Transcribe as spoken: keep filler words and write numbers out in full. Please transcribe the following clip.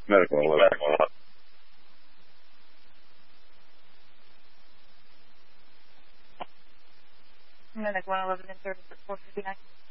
Medical eleven. Medic one eleven in service at four fifty-nine.